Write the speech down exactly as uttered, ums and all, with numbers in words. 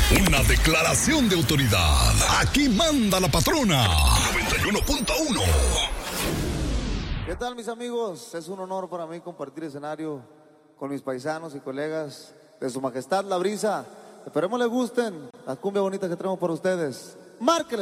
Una declaración de autoridad. Aquí manda la patrona. noventa y uno punto uno. ¿Qué tal, mis amigos? Es un honor para mí compartir escenario con mis paisanos y colegas de Su Majestad La Brisa. Esperemos les gusten las cumbias bonitas que traemos para ustedes. ¡Márquele!